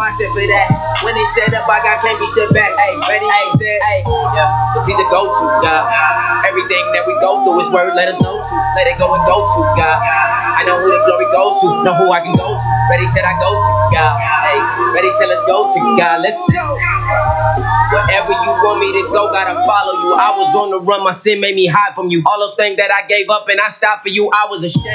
I said for that. When they set up, I got can't be set back. Hey, ready? Hey, said, hey, yeah. Cause he's a go-to, God. Everything that we go through is word, let us know to. Let it go and go to, God. I know who the glory goes to, know who I can go to. Ready said I go to, God. Hey, ready said let's go to, God. Let's go. Wherever you want me to go, gotta follow you. I was on the run, my sin made me hide from you. All those things that I gave up and I stopped for you, I was ashamed.